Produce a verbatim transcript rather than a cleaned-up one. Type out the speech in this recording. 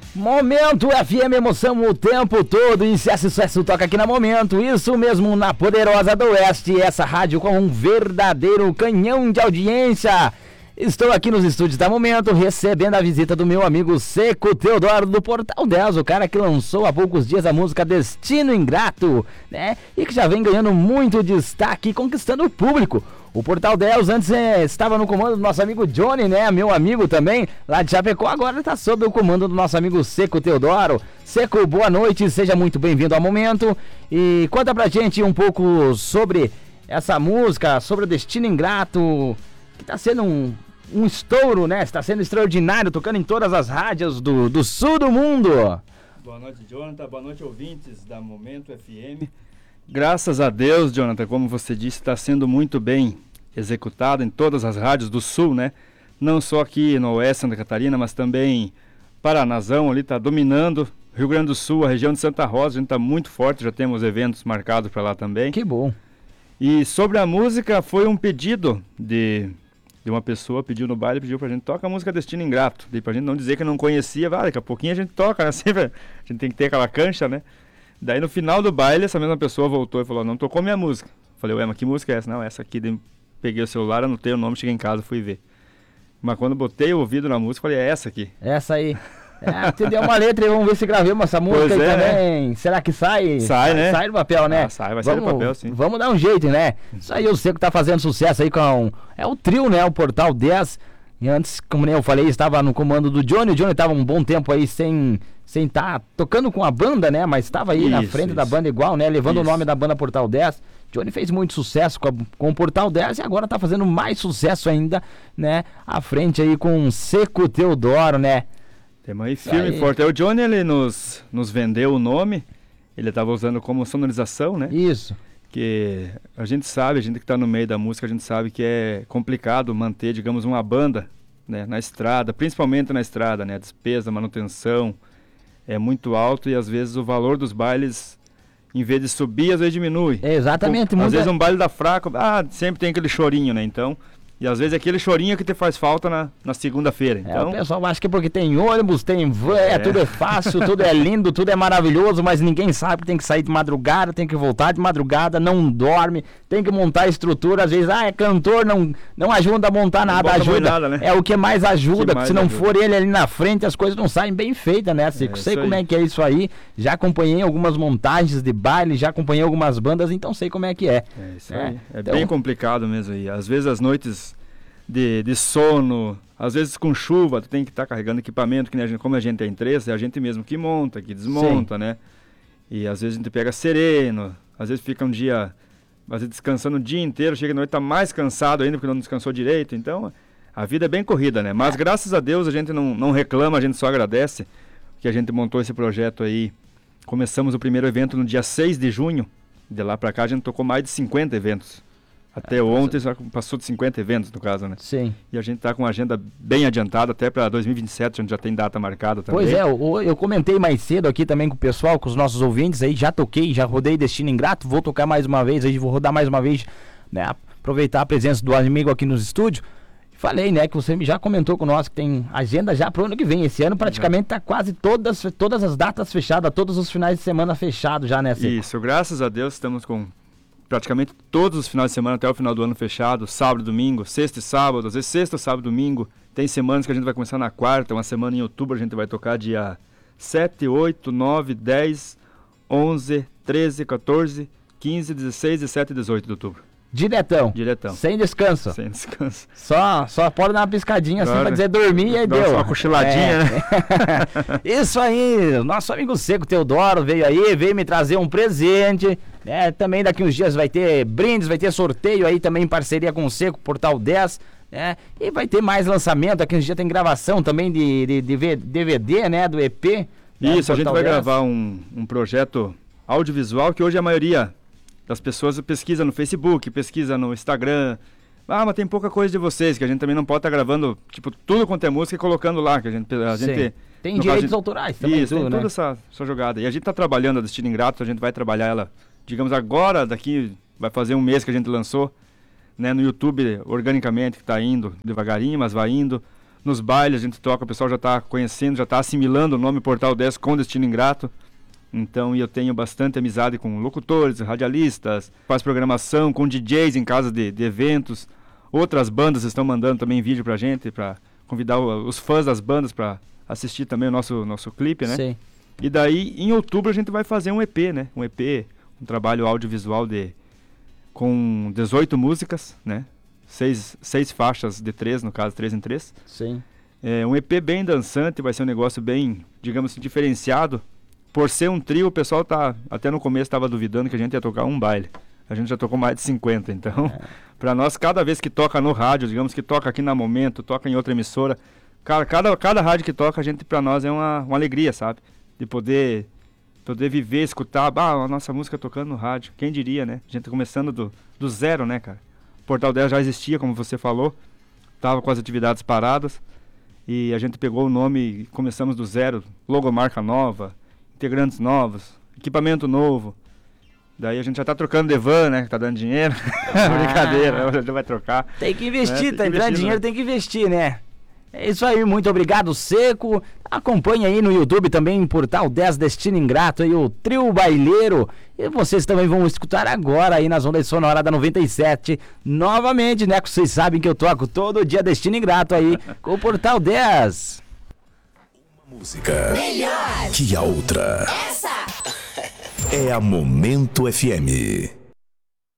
Momento F M, emoção o tempo todo, e se é sucesso toca aqui na Momento, isso mesmo, na Poderosa do Oeste, essa rádio com um verdadeiro canhão de audiência. Estou aqui nos estúdios da Momento, recebendo a visita do meu amigo Seco Teodoro, do Portal dez, o cara que lançou há poucos dias a música Destino Ingrato, né, e que já vem ganhando muito destaque, conquistando o público. O Portal dez antes é, estava no comando do nosso amigo Johnny, né? Meu amigo também, lá de Chapecó. Agora está sob o comando do nosso amigo Seco Teodoro. Seco, boa noite, seja muito bem-vindo ao Momento. E conta pra gente um pouco sobre essa música, sobre o Destino Ingrato, que está sendo um, um estouro, né? Está sendo extraordinário, tocando em todas as rádios do, do sul do mundo. Boa noite, Jonathan. Boa noite, ouvintes da Momento F M. Graças a Deus, Jonathan, como você disse, está sendo muito bem executado em todas as rádios do Sul, né? Não só aqui no Oeste Santa Catarina, mas também Paranazão, ali está dominando. Rio Grande do Sul, a região de Santa Rosa, a gente está muito forte, já temos eventos marcados para lá também. Que bom. E sobre a música, foi um pedido de, de uma pessoa, pediu no baile, pediu para a gente tocar a música Destino Ingrato. E para a gente não dizer que não conhecia, vai, daqui a pouquinho a gente toca, né? Sempre a gente tem que ter aquela cancha, né? Daí no final do baile, essa mesma pessoa voltou e falou, não tocou minha música. Falei, ué, mas que música é essa? Não, essa aqui. Daí peguei o celular, anotei o nome, cheguei em casa, fui ver. Mas quando botei o ouvido na música, falei, é essa aqui. Essa aí. É, te deu uma letra e vamos ver se gravemos essa música pois aí é, também. Né? Será que sai? Sai, né? Sai do papel, né? Ah, sai, vai vamos, sair do papel, sim. Vamos dar um jeito, né? Isso aí, eu sei que tá fazendo sucesso aí com... É o trio, né? O Portal dez. E antes, como eu falei, estava no comando do Johnny. O Johnny estava um bom tempo aí sem sem estar tá tocando com a banda, né? Mas estava aí isso, na frente isso. da banda igual, né? Levando isso. o nome da banda Portal dez. Johnny fez muito sucesso com, a, com o Portal dez e agora está fazendo mais sucesso ainda, né? À frente aí com Seco Teodoro, né? Temos aí firme e forte. O Johnny, ele nos, nos vendeu o nome. Ele estava usando como sonorização, né? Isso. Que a gente sabe, a gente que está no meio da música, a gente sabe que é complicado manter, digamos, uma banda, né, na estrada, principalmente na estrada, né, a despesa, a manutenção é muito alto e às vezes o valor dos bailes, em vez de subir, às vezes diminui. É exatamente. Então, às vezes um baile dá fraco, ah, sempre tem aquele chorinho, né, então... E às vezes é aquele chorinho que te faz falta na, na segunda-feira. Então... É, o pessoal acha que é porque tem ônibus, tem van, é. é, tudo é fácil, tudo é lindo, tudo é maravilhoso, mas ninguém sabe que tem que sair de madrugada, tem que voltar de madrugada, não dorme, tem que montar a estrutura. Às vezes, ah, é cantor, não, não ajuda a montar nada, ajuda. Nada, né? É o que mais ajuda, que mais se não ajuda. For ele ali na frente, as coisas não saem bem feitas, né, Cico? É, sei como aí. É que é isso aí, já acompanhei algumas montagens de baile, já acompanhei algumas bandas, então sei como é que é. É isso é. aí, é então... bem complicado mesmo aí. Às vezes as noites... De, de sono, às vezes com chuva, tu tem que estar tá carregando equipamento, que nem a gente, como a gente é em três, é a gente mesmo que monta, que desmonta, Sim. né? E às vezes a gente pega sereno, às vezes fica um dia, às vezes descansando o dia inteiro, chega à noite tá mais cansado ainda porque não descansou direito, então a vida é bem corrida, né? Mas graças a Deus a gente não, não reclama, a gente só agradece que a gente montou esse projeto aí. Começamos o primeiro evento no dia seis de junho, de lá pra cá a gente tocou mais de cinquenta eventos. Até é, ontem já passou de cinquenta eventos, no caso, né? Sim. E a gente está com uma agenda bem adiantada, até para dois mil e vinte e sete, a gente já tem data marcada também. Pois é, eu, eu comentei mais cedo aqui também com o pessoal, com os nossos ouvintes aí, já toquei, já rodei Destino Ingrato, vou tocar mais uma vez, aí vou rodar mais uma vez, né? Aproveitar a presença do amigo aqui nos estúdios. Falei, né, que você já comentou com nós que tem agenda já pro ano que vem. Esse ano praticamente está quase todas, todas as datas fechadas, todos os finais de semana fechados já, né, Cico? Isso, graças a Deus estamos com... praticamente todos os finais de semana até o final do ano fechado, sábado, domingo, sexta e sábado, às vezes sexta, sábado, domingo. Tem semanas que a gente vai começar na quarta, uma semana em outubro a gente vai tocar dia sete, oito, nove, dez, onze, treze, quatorze, quinze, dezesseis, dezessete e dezoito de outubro. Diretão. Diretão. Sem descanso. Sem descanso. Só, só pode dar uma piscadinha assim pra dizer dormir e aí deu. Uma cochiladinha, é. né? Isso aí, nosso amigo Seco Teodoro veio aí, veio me trazer um presente, né? Também daqui uns dias vai ter brindes, vai ter sorteio aí também em parceria com o Seco, Portal dez, né? E vai ter mais lançamento, daqui uns dias tem gravação também de, de, de D V D, né? Do E P. Isso, né? A gente vai dez. gravar um, um projeto audiovisual que hoje a maioria... das pessoas pesquisa no Facebook, pesquisa no Instagram. Ah, mas tem pouca coisa de vocês, que a gente também não pode estar tá gravando, tipo, tudo quanto é música e colocando lá, que a gente... A gente tem direitos gente, autorais também, isso, tudo, tem né? toda essa, essa jogada. E a gente está trabalhando a Destino Ingrato, a gente vai trabalhar ela, digamos, agora, daqui, vai fazer um mês que a gente lançou, né, no YouTube, organicamente, que está indo devagarinho, mas vai indo. nos bailes a gente toca, o pessoal já está conhecendo, já está assimilando o nome Portal dez com Destino Ingrato. Então eu tenho bastante amizade com locutores, radialistas, faz programação com D Js em casa de, de eventos. Outras bandas estão mandando também vídeo pra gente, para convidar o, os fãs das bandas para assistir também o nosso, nosso clipe, né? Sim. E daí, em outubro, a gente vai fazer um E P, né? Um E P, um trabalho audiovisual de, com dezoito músicas, né? Seis, seis faixas de três, no caso, três em três. Sim. É um E P bem dançante, vai ser um negócio bem, digamos assim, diferenciado. Por ser um trio, o pessoal tá, até no começo estava duvidando que a gente ia tocar um baile. A gente já tocou mais de cinquenta, então, é. Para nós, cada vez que toca no rádio, digamos que toca aqui na Momento, toca em outra emissora, cara, cada, cada rádio que toca, a gente, para nós, é uma, uma alegria, sabe? De poder, poder viver, escutar, ah, a nossa música tocando no rádio, quem diria, né? A gente começando do, do zero, né, cara? O Portal dez já existia, como você falou, tava com as atividades paradas, e a gente pegou o nome e começamos do zero, logomarca nova, integrantes novos, equipamento novo. Daí a gente já tá trocando de van, né? Que tá dando dinheiro. Ah. Brincadeira, a gente vai trocar. Tem que investir, né? tá entrando dinheiro, né? Tem que investir, né? É isso aí, muito obrigado, Seco. Acompanhe aí no YouTube também, Portal dez Destino Ingrato, aí o Trio Baileiro. E vocês também vão escutar agora aí nas ondas sonoras da noventa e sete. Novamente, né? Que vocês sabem que eu toco todo dia Destino Ingrato aí com o Portal dez. Música melhor que a outra. Essa é a Momento F M.